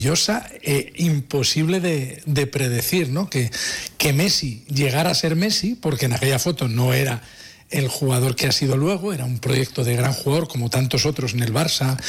imposible de predecir, ¿no? Que Messi llegara a ser Messi, porque en aquella foto no era el jugador que ha sido luego, era un proyecto de gran jugador como tantos otros en el Barça,